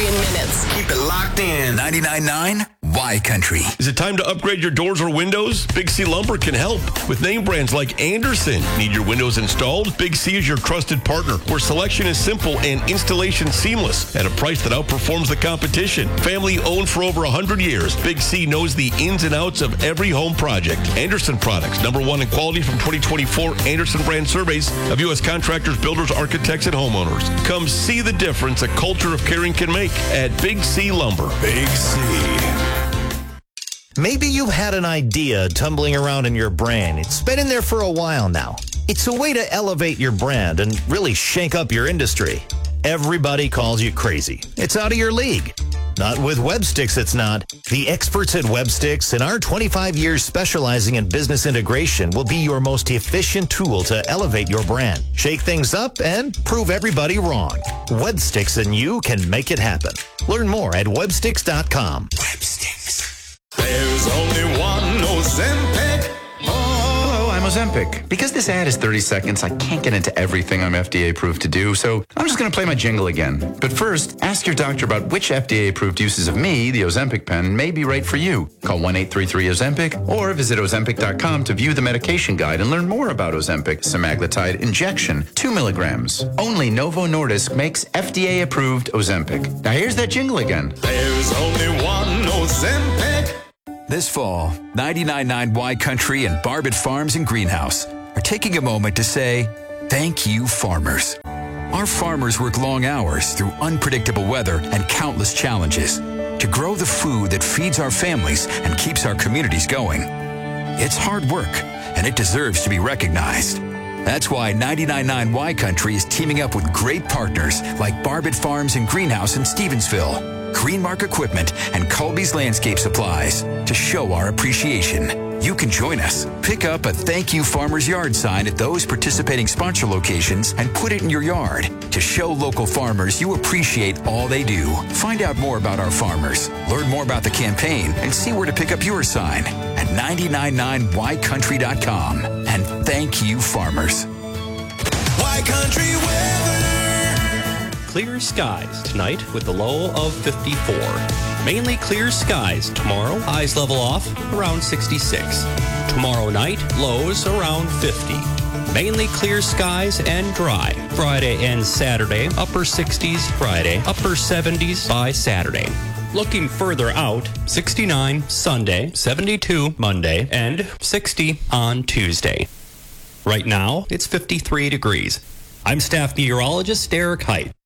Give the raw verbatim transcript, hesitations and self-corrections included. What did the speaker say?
Country in minutes. Keep it locked in. ninety-nine point nine Y Country. Is it time to upgrade your doors or windows? Big C Lumber can help. With name brands like Anderson. Need your windows installed? Big C is your trusted partner, where selection is simple and installation seamless at a price that outperforms the competition. Family owned for over one hundred years, Big C knows the ins and outs of every home project. Anderson Products, number one in quality from twenty twenty-four Anderson brand surveys of U S contractors, builders, architects, and homeowners. Come see the difference a culture of caring can make at Big C Lumber. Big C. Maybe you've had an idea tumbling around in your brain. It's been in there for a while now. It's a way to elevate your brand and really shake up your industry. Everybody calls you crazy. It's out of your league. Not with Websticks, it's not. The experts at Websticks and our twenty-five years specializing in business integration will be your most efficient tool to elevate your brand, shake things up, and prove everybody wrong. Websticks and you can make it happen. Learn more at websticks dot com. Websticks. There's only one Ozempic. Hello, I'm Ozempic. Because this ad is thirty seconds, I can't get into everything I'm F D A approved to do, so I'm just going to play my jingle again. But first, ask your doctor about which F D A approved uses of me, the Ozempic pen, may be right for you. Call one eight three three Ozempic or visit ozempic dot com to view the medication guide and learn more about Ozempic semaglutide injection, two milligrams. Only Novo Nordisk makes F D A approved Ozempic. Now here's that jingle again. There's only one Ozempic. This fall, ninety-nine point nine Y Country and Barbet Farms and Greenhouse are taking a moment to say, thank you, farmers. Our farmers work long hours through unpredictable weather and countless challenges to grow the food that feeds our families and keeps our communities going. It's hard work, and it deserves to be recognized. That's why ninety-nine point nine Y Country is teaming up with great partners like Barbet Farms and Greenhouse in Stevensville, Greenmark Equipment, and Colby's Landscape Supplies to show our appreciation. You can join us. Pick up a Thank You Farmers Yard sign at those participating sponsor locations and put it in your yard to show local farmers you appreciate all they do. Find out more about our farmers, learn more about the campaign, and see where to pick up your sign at ninety-nine point nine y country dot com. And thank you, farmers. Y Country weather. Clear skies tonight with the low of fifty-four. Mainly clear skies tomorrow. Highs level off around sixty-six. Tomorrow night, lows around fifty. Mainly clear skies and dry. Friday and Saturday, upper sixties Friday, upper seventies by Saturday. Looking further out, sixty-nine Sunday, seventy-two Monday, and sixty on Tuesday. Right now, it's fifty-three degrees. I'm staff meteorologist Derek Height.